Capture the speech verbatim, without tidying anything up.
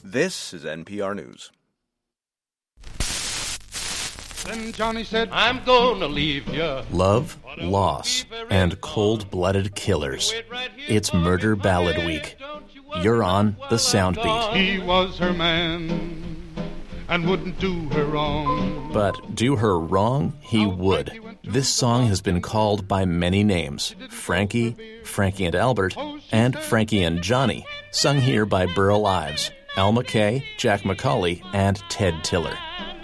This is N P R News. Then Johnny said, I'm gonna leave you. Love, loss, and cold-blooded killers. It's Murder Ballad Week. You're on the Soundbeat. He was her man and wouldn't do her wrong. But do her wrong, he would. This song has been called by many names. Frankie, Frankie and Albert, and Frankie and Johnny, sung here by Burl Ives, Al McKay, Jack McCauley, and Ted Tiller.